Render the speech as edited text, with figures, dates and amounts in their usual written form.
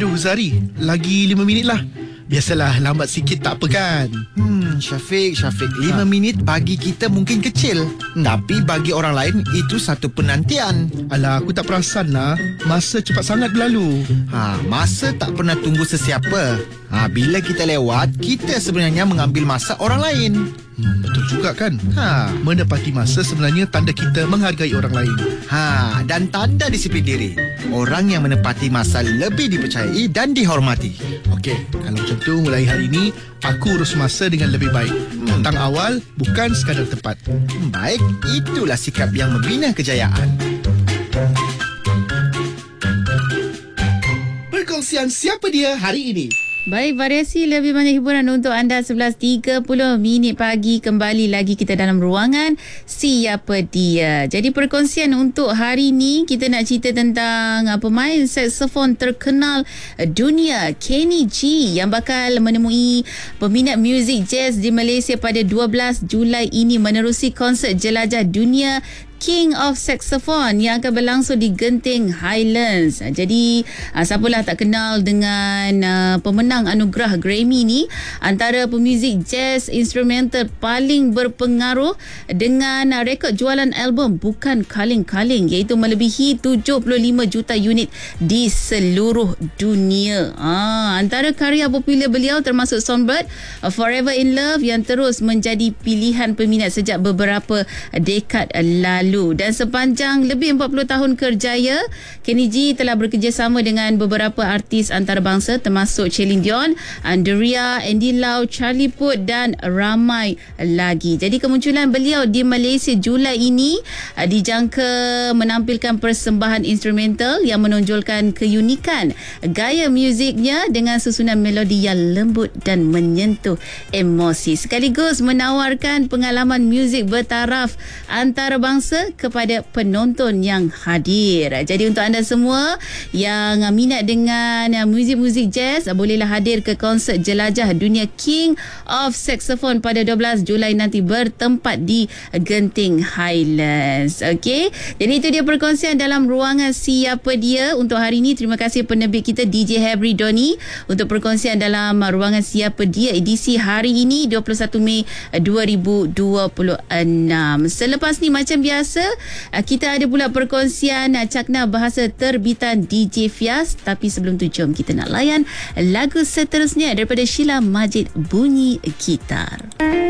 Aduh Zari, lagi 5 minit lah. Biasalah, lambat sikit tak apa kan? Syafiq 5 minit bagi kita mungkin kecil, tapi bagi orang lain itu satu penantian. Alah, aku tak perasan lah. Masa cepat sangat berlalu. Masa tak pernah tunggu sesiapa. Bila kita lewat, kita sebenarnya mengambil masa orang lain. Betul juga kan? Menepati masa sebenarnya tanda kita menghargai orang lain. Dan tanda disiplin diri. Orang yang menepati masa lebih dipercayai dan dihormati. Okey, kalau macam tu mulai hari ini aku urus masa dengan lebih baik. Datang awal, bukan sekadar tepat. Baik, itulah sikap yang membina kejayaan. Perkongsian siapa dia hari ini. Baik, variasi lebih banyak hiburan untuk anda. 11.30 minit pagi, kembali lagi kita dalam ruangan Siapa Dia. Jadi perkongsian untuk hari ni, kita nak cerita tentang pemain saksofon terkenal dunia Kenny G yang bakal menemui peminat muzik jazz di Malaysia pada 12 Julai ini menerusi konsert jelajah dunia King of Saxophone yang akan berlangsung di Genting Highlands. Jadi siapalah tak kenal dengan pemenang anugerah Grammy ni, antara pemuzik jazz instrumental paling berpengaruh dengan rekod jualan album bukan kaleng-kaleng, iaitu melebihi 75 juta unit di seluruh dunia. Antara karya popular beliau termasuk Songbird, Forever in Love yang terus menjadi pilihan peminat sejak beberapa dekad lalu. Dan sepanjang lebih 40 tahun kerjaya, Kenny G telah bekerjasama dengan beberapa artis antarabangsa termasuk Celine Dion, Andrea, Andy Lau, Charlie Puth dan ramai lagi. Jadi kemunculan beliau di Malaysia Julai ini dijangka menampilkan persembahan instrumental yang menonjolkan keunikan gaya muziknya dengan susunan melodi yang lembut dan menyentuh emosi, sekaligus menawarkan pengalaman muzik bertaraf antarabangsa kepada penonton yang hadir. Jadi untuk anda semua yang minat dengan muzik-muzik jazz, bolehlah hadir ke konsert jelajah dunia King of Saxophone pada 12 Julai nanti, bertempat di Genting Highlands. Okey, jadi itu dia perkongsian dalam ruangan Siapa Dia untuk hari ini. Terima kasih penerbit kita DJ Hebri Doni untuk perkongsian dalam ruangan Siapa Dia edisi hari ini 21 Mei 2026. Selepas ni macam biasa, kita ada pula perkongsian cakna bahasa terbitan DJ Fias. Tapi sebelum tu, jom kita nak layan lagu seterusnya daripada Sheila Majid, Bunyi Gitar.